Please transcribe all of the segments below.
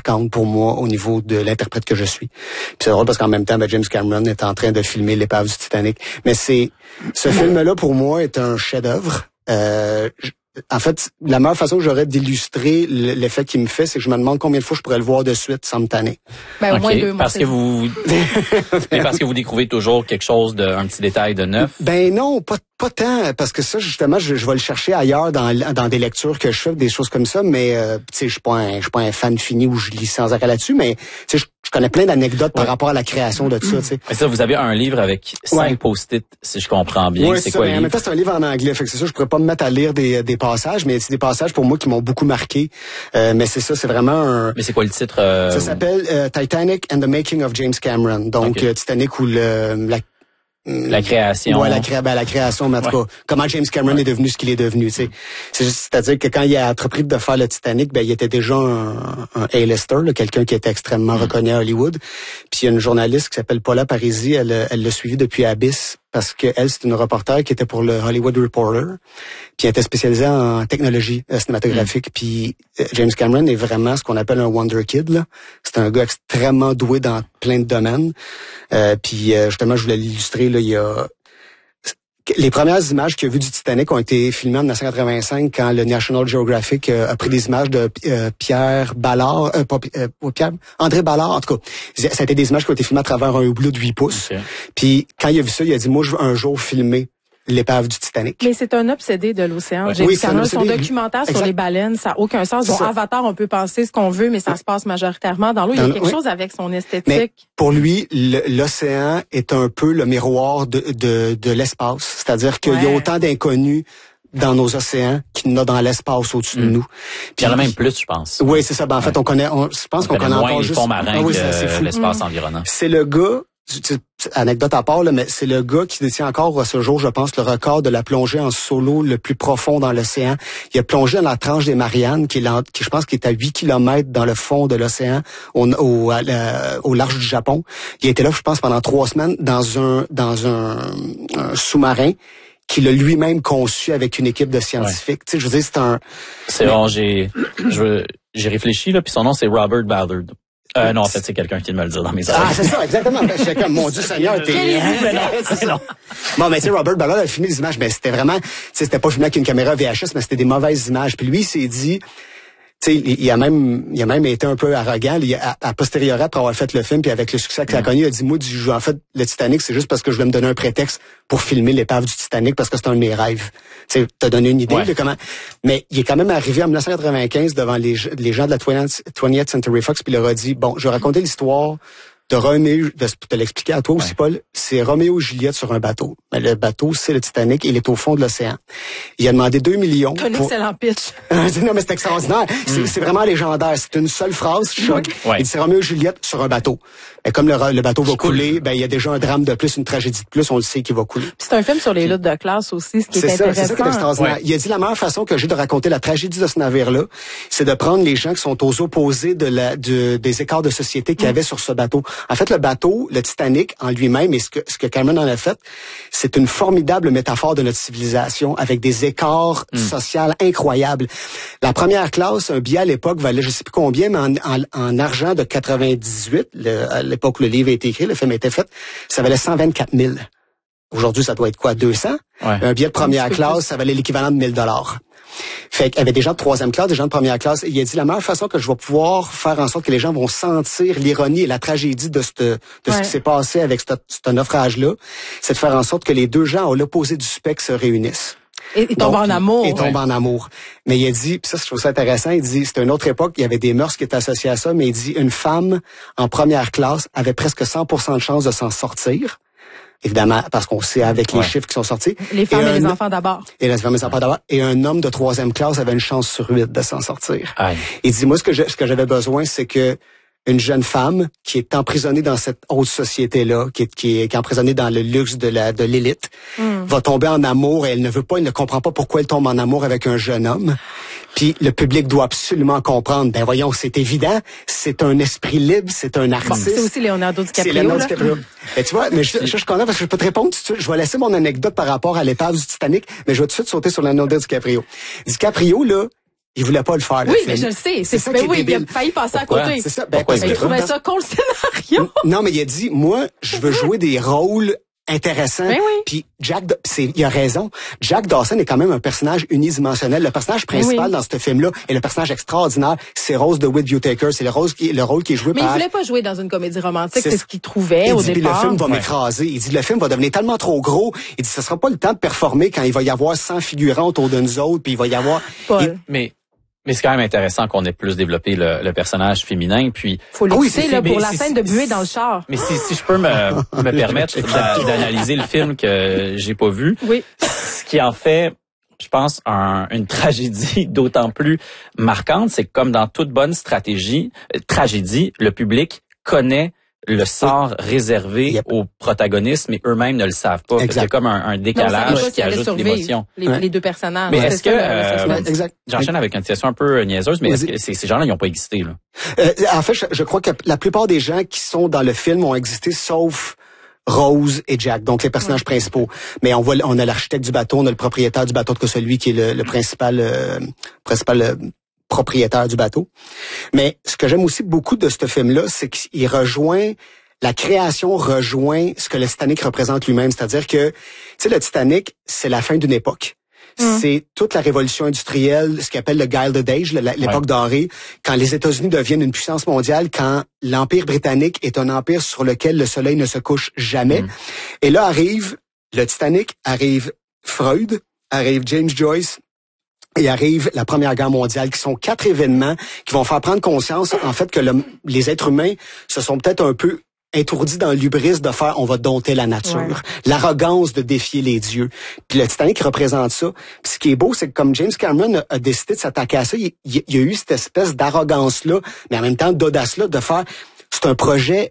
marquante pour moi au niveau de l'interprète que je suis. Puis c'est drôle parce qu'en même temps, James Cameron est en train de filmer l'épave du Titanic. Mais ce film-là, pour moi, est un chef-d'œuvre. En fait, la meilleure façon que j'aurais d'illustrer l'effet qu'il me fait, c'est que je me demande combien de fois je pourrais le voir de suite sans me tanner. Ben, au moins 2 mois. Parce que vous découvrez toujours quelque chose un petit détail de neuf? Ben non, pas tant, parce que ça, justement, je vais le chercher ailleurs dans des lectures que je fais, des choses comme ça, mais, tu sais, je suis pas un fan fini où je lis sans arrêt là-dessus, mais, tu sais, je connais plein d'anecdotes par rapport à la création de tout ça, tu sais. Mais ça, vous avez un livre avec 5 post-it, si je comprends bien. Ouais, c'est quoi, en même temps, c'est un livre en anglais, fait que c'est ça, je pourrais pas me mettre à lire des passages, mais c'est des passages pour moi qui m'ont beaucoup marqué, mais c'est ça, c'est vraiment Mais c'est quoi le titre? Ça s'appelle Titanic and the Making of James Cameron, donc Titanic ou la création. Ouais, la création, mais en tout cas, comment James Cameron est devenu ce qu'il est devenu, tu sais. C'est-à-dire que quand il a entrepris de faire le Titanic, ben, il était déjà un A-lister, quelqu'un qui était extrêmment reconnu à Hollywood. Puis il y a une journaliste qui s'appelle Paula Parisi, elle l'a suivi depuis Abyss, parce que elle, c'est une reporter qui était pour le Hollywood Reporter, puis elle était spécialisée en technologie cinématographique. Puis James Cameron est vraiment ce qu'on appelle un wonder kid, là. C'est un gars extrêmement doué dans plein de domaines. Puis justement, je voulais l'illustrer, là, il y a les premières images qu'il y a vues du Titanic ont été filmées en 1985 quand le National Geographic a pris des images de Pierre Ballard, André Ballard, en tout cas. Ça a été des images qui ont été filmées à travers un hublot de 8 pouces. Okay. Puis quand il a vu ça, il a dit, moi, je veux un jour filmer l'épave du Titanic. Mais c'est un obsédé de l'océan. Oui, son documentaire sur les baleines, ça n'a aucun sens. Bon, Avatar, on peut penser ce qu'on veut, mais ça se passe majoritairement dans l'eau. Il y a quelque chose avec son esthétique. Mais pour lui, l'océan est un peu le miroir de l'espace. C'est-à-dire qu'il y a autant d'inconnus dans nos océans qu'il y en a dans l'espace au-dessus de nous. Puis il y en a même plus, je pense. Oui, c'est ça. Ben, en fait, je pense qu'on connaît moins encore les fonds marins que l'espace environnant. C'est le gars, anecdote à part, là, mais c'est le gars qui détient encore à ce jour, je pense, le record de la plongée en solo le plus profond dans l'océan. Il a plongé dans la tranche des Mariannes, qui je pense, qui est à 8 kilomètres dans le fond de l'océan, au large du Japon. Il a été là, je pense, pendant 3 semaines dans un sous-marin qu'il a lui-même conçu avec une équipe de scientifiques. Tu sais, je veux dire, c'est bon, j'ai réfléchi, là, puis son nom, c'est Robert Ballard. Non, en fait, c'est quelqu'un qui vient de me le dire dans mes oreilles. Ah, c'est ça, exactement. J'étais comme, mon Dieu Seigneur, non. Bon, mais tu sais, Robert Ballard a filmé des images, mais c'était vraiment, tu sais, c'était pas filmé avec une caméra VHS, mais c'était des mauvaises images. Puis lui, il s'est dit, tu sais, il a même été un peu arrogant. À posteriori, après avoir fait le film, puis avec le succès que ça a connu, il a dit, moi, en fait, le Titanic, c'est juste parce que je voulais me donner un prétexte pour filmer l'épave du Titanic, parce que c'est un de mes rêves. Tu sais, t'as donné une idée de comment. Mais il est quand même arrivé en 1995 devant les gens de la 20th Century Fox, puis il leur a dit, bon, je vais raconter l'histoire de Roméo, de te l'expliquer à toi aussi, Paul, c'est Roméo et Juliette sur un bateau. Mais le bateau, c'est le Titanic, il est au fond de l'océan. Il a demandé 2 millions. Un excellent pitch. Non, mais c'est extraordinaire. C'est vraiment légendaire. C'est une seule phrase, choc. Il dit, c'est Roméo et Juliette sur un bateau. Et comme le bateau va couler, ben, il y a déjà un drame de plus, une tragédie de plus, on le sait qu'il va couler. C'est un film sur les luttes de classe aussi, ce qui est intéressant. C'est ça qui est extraordinaire. Il a dit, la meilleure façon que j'ai de raconter la tragédie de ce navire-là, c'est de prendre les gens qui sont aux opposés des écarts de société qu'il y avait sur ce bateau. En fait, le bateau, le Titanic en lui-même, et ce que Cameron en a fait, c'est une formidable métaphore de notre civilisation avec des écarts sociaux incroyables. La première classe, un billet à l'époque valait je sais plus combien, mais en argent de 98, à l'époque où le livre a été écrit, le film a été fait, ça valait 124 000. Aujourd'hui, ça doit être quoi, 200? Un billet de première classe, ça valait l'équivalent de 1 000 $. Fait qu'il y avait des gens de 3e classe, des gens de première classe. Et il a dit, la meilleure façon que je vais pouvoir faire en sorte que les gens vont sentir l'ironie et la tragédie de ce qui s'est passé avec ce naufrage-là, c'est de faire en sorte que les deux gens à l'opposé du spectre se réunissent. Et tombent en amour. Et tombent en amour. Mais il a dit, puis ça, je trouve ça intéressant, il dit, c'était une autre époque, il y avait des mœurs qui étaient associées à ça, mais il dit, une femme en première classe avait presque 100% de chance de s'en sortir. Évidemment, parce qu'on sait avec les chiffres qui sont sortis. Les femmes et les enfants d'abord. Et les femmes et les enfants d'abord. Et un homme de 3e classe avait une chance sur 8 de s'en sortir. Il dit, moi, ce que j'avais besoin, c'est que une jeune femme qui est emprisonnée dans cette haute société-là, qui est emprisonnée dans le luxe de l'élite, va tomber en amour et elle ne comprend pas pourquoi elle tombe en amour avec un jeune homme. Puis le public doit absolument comprendre. Ben voyons, c'est évident, c'est un esprit libre, c'est un artiste. C'est aussi Leonardo DiCaprio. C'est Leonardo DiCaprio. Mais tu vois, mais je suis content parce que je peux te répondre. Je vais laisser mon anecdote par rapport à l'épave du Titanic, mais je vais tout de suite sauter sur Leonardo DiCaprio. DiCaprio, là, Il voulait pas le faire, le film. film. Mais je le sais. C'est ça qui est débile. Il a failli passer à côté. C'est ça. Parce qu'il trouvait ça con, le scénario. Non, mais il a dit, moi, je veux jouer des rôles intéressant. Oui. Puis il a raison. Jack Dawson est quand même un personnage unidimensionnel. Le personnage principal dans ce film-là est le personnage extraordinaire. C'est Rose DeWitt Whittaker. C'est le rôle qui est joué par... Mais il voulait pas jouer dans une comédie romantique. C'est ce qu'il trouvait au départ. Le film va m'écraser. Il dit, le film va devenir tellement trop gros. Il dit, ce sera pas le temps de performer quand il va y avoir 100 figurants autour de nous autres. Puis il va y avoir... Mais c'est quand même intéressant qu'on ait plus développé le personnage féminin. Puis faut l'écouter pour la scène de buée dans le char. Mais si je peux me permettre d'analyser le film que j'ai pas vu, ce qui en fait, je pense, une tragédie d'autant plus marquante, c'est que comme dans toute bonne tragédie, le public connaît le sort réservé aux protagonistes, mais eux-mêmes ne le savent pas. Il y a comme un décalage qui ajoute l'émotion. Les deux personnages. Mais est-ce que j'enchaîne avec une question un peu niaiseuse, mais est-ce que ces gens-là, ils n'ont pas existé, là? En fait, je crois que la plupart des gens qui sont dans le film ont existé, sauf Rose et Jack, donc les personnages principaux. Mais on a l'architecte du bateau, on a le propriétaire du bateau, que celui qui est le principal propriétaire du bateau. Mais ce que j'aime aussi beaucoup de ce film-là, c'est qu'il rejoint, la création rejoint ce que le Titanic représente lui-même. C'est-à-dire que, tu sais, le Titanic, c'est la fin d'une époque. C'est toute la révolution industrielle, ce qu'on appelle le Gilded Age, l'époque dorée, quand les États-Unis deviennent une puissance mondiale, quand l'Empire britannique est un empire sur lequel le soleil ne se couche jamais. Et là arrive le Titanic, arrive Freud, arrive James Joyce, et arrive la Première Guerre mondiale, qui sont 4 événements qui vont faire prendre conscience, en fait, que les êtres humains se sont peut-être un peu étourdis dans l'hubris de faire on va dompter la nature, l'arrogance de défier les dieux. Puis le Titanic représente ça. Puis ce qui est beau, c'est que comme James Cameron a décidé de s'attaquer à ça, il y a eu cette espèce d'arrogance-là, mais en même temps d'audace-là, de faire, c'est un projet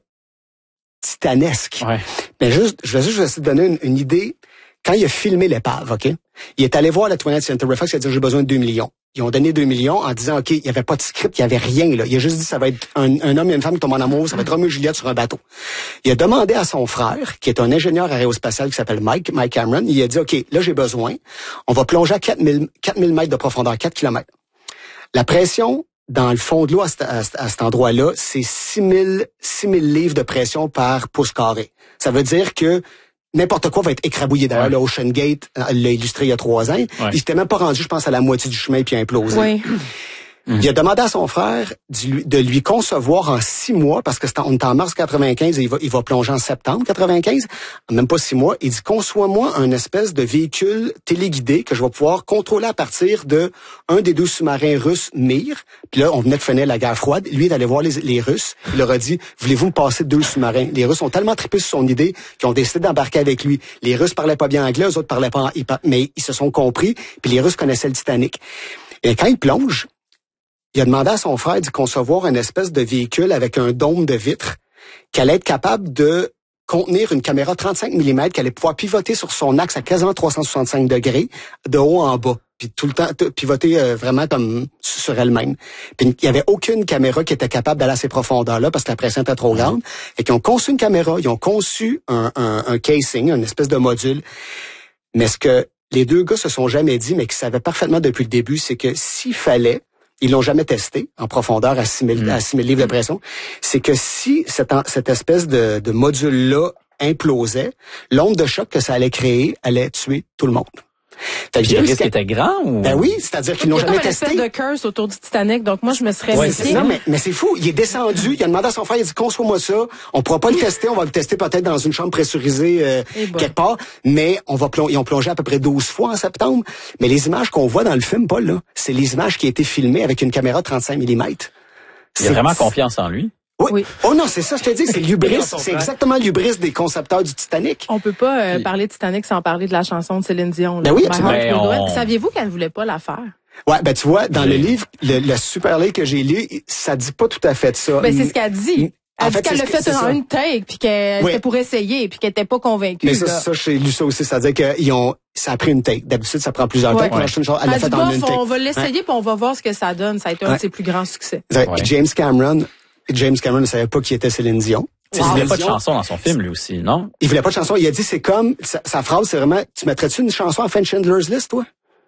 titanesque. Mais je vais essayer de donner une idée. Quand il a filmé l'épave, OK? Il est allé voir la 20th Century Fox, il a dit, j'ai besoin de 2 millions. Ils ont donné 2 millions en disant, OK, il n'y avait pas de script, il n'y avait rien, là. Il a juste dit, ça va être un homme et une femme qui tombent en amour, ça va être Roméo et Juliette sur un bateau. Il a demandé à son frère, qui est un ingénieur aérospatial qui s'appelle Mike Cameron, il a dit, OK, là, j'ai besoin. On va plonger à 4000 mètres de profondeur, 4 kilomètres. La pression dans le fond de l'eau à cet endroit-là, c'est 6000 livres de pression par pouce carré. Ça veut dire que n'importe quoi va être écrabouillé. D'ailleurs, le Ocean Gate l'a illustré il y a 3 ans. Il s'était même pas rendu, je pense, à la moitié du chemin puis a implosé. Il a demandé à son frère de lui concevoir en 6 mois, parce que on est en mars 95 et il va plonger en septembre 95, même pas 6 mois. Il dit, conçois-moi un espèce de véhicule téléguidé que je vais pouvoir contrôler à partir de un des 2 sous-marins russes, Mir. Puis là, on venait de finir la guerre froide. Lui, il est allé voir les Russes. Il leur a dit, voulez-vous me passer 2 sous-marins? Les Russes ont tellement trippé sur son idée qu'ils ont décidé d'embarquer avec lui. Les Russes parlaient pas bien anglais, eux autres parlaient pas, mais ils se sont compris. Puis les Russes connaissaient le Titanic. Et quand il plonge, il a demandé à son frère de concevoir une espèce de véhicule avec un dôme de vitre qui allait être capable de contenir une caméra 35 mm qui allait pouvoir pivoter sur son axe à quasiment 365 degrés, de haut en bas, puis tout le temps pivoter vraiment comme sur elle-même. Puis il y avait aucune caméra qui était capable d'aller à ces profondeurs-là parce que la pression était trop grande. Et qu'ils ont conçu une caméra, ils ont conçu un casing, une espèce de module. Mais ce que les 2 gars se sont jamais dit, mais qu'ils savaient parfaitement depuis le début, c'est que s'il fallait, ils l'ont jamais testé en profondeur à 6000 livres de pression, c'est que si cette espèce de module-là implosait, l'onde de choc que ça allait créer allait tuer tout le monde. Fait que le risque était grand ou? Ben oui, c'est-à-dire qu'ils l'ont jamais testé. Il y a une espèce de curse autour du Titanic, donc moi je me serais méfiée. Non, mais c'est fou. Il est descendu, il a demandé à son frère, il a dit, conçois-moi ça. On pourra pas le tester, on va le tester peut-être dans une chambre pressurisée quelque part, mais ils ont plongé à peu près 12 fois en septembre. Mais les images qu'on voit dans le film, Paul, là, c'est les images qui ont été filmées avec une caméra 35 mm. Il a vraiment confiance en lui. Oui. Oh non, c'est ça, je te dis, c'est l'hubris. C'est exactement l'hubris des concepteurs du Titanic. On peut pas parler de Titanic sans parler de la chanson de Céline Dion. Là. Ben oui, Saviez-vous qu'elle voulait pas la faire? Ouais, ben tu vois, dans le livre, le super livre que j'ai lu, ça dit pas tout à fait ça. Ben c'est ce qu'elle dit. Elle dit qu'elle l'a fait en une take, puis qu'elle c'était pour essayer, puis qu'elle était pas convaincue. Mais ça, j'ai lu ça aussi, c'est-à-dire que ça a pris une take. D'habitude, ça prend plusieurs takes. Elle l'a fait en une take. On va l'essayer, puis on va voir ce que ça donne. Ça a été un de ses plus grands succès. James Cameron ne savait pas qui était Céline Dion. Il voulait pas de chanson dans son film, lui aussi, non? Il voulait pas de chanson. Il a dit, c'est comme, sa phrase, c'est vraiment, tu mettrais-tu une chanson en fin de Schindler's List, toi?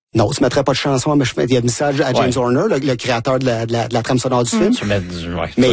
Non, tu mettrais pas de chanson, mais il y a mis ça à James Horner, le créateur de la trame sonore du film. Tu mets du, mais